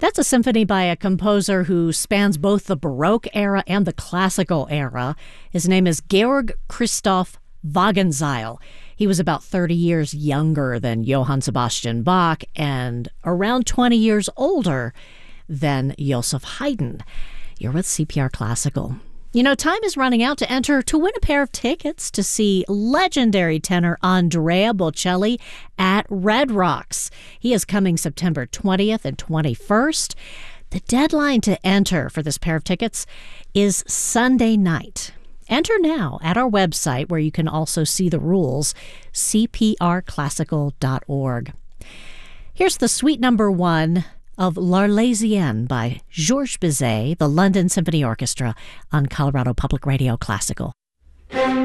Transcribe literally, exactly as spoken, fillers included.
That's a symphony by a composer who spans both the Baroque era and the classical era. His name is Georg Christoph Wagenseil. He was about thirty years younger than Johann Sebastian Bach and around twenty years older than Joseph Haydn. You're with C P R Classical. You know, time is running out to enter to win a pair of tickets to see legendary tenor Andrea Bocelli at Red Rocks. He is coming September twentieth and twenty-first. The deadline to enter for this pair of tickets is Sunday night. Enter now at our website, where you can also see the rules, c p r classical dot org. Here's the suite number one of L'Arlésienne by Georges Bizet, the London Symphony Orchestra, on Colorado Public Radio Classical.